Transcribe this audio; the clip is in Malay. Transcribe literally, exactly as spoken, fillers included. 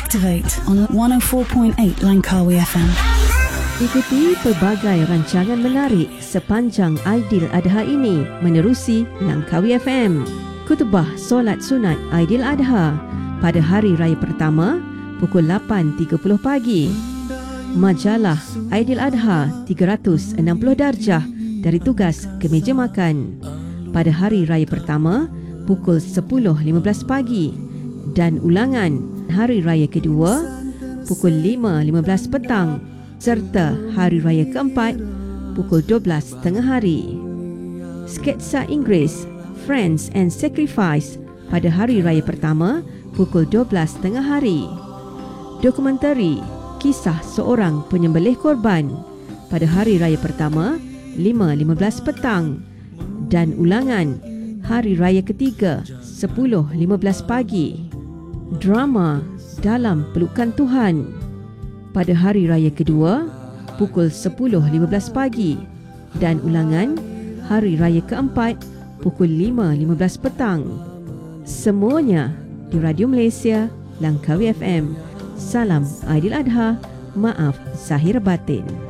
Activate on one oh four point eight Langkawi F M. Ikuti pelbagai rancangan menarik sepanjang Aidiladha ini menerusi Langkawi F M. Khutbah solat sunat Aidiladha pada hari raya pertama pukul lapan tiga puluh pagi. Majalah Aidiladha tiga ratus enam puluh darjah dari tugas ke meja makan pada hari raya pertama pukul sepuluh lima belas pagi dan ulangan hari raya kedua pukul lima lima belas petang serta hari raya keempat pukul dua belas tengah hari. Sketsa Inggeris Friends and Sacrifice pada hari raya pertama pukul dua belas tengah hari. Dokumentari Kisah Seorang Penyembelih Korban pada hari raya pertama lima lima belas petang dan ulangan hari raya ketiga sepuluh lima belas pagi. Drama Dalam Pelukan Tuhan pada hari raya kedua pukul sepuluh lima belas pagi dan ulangan hari raya keempat pukul lima lima belas petang. Semuanya di Radio Malaysia Langkawi F M. Salam Aidiladha, maaf zahir batin.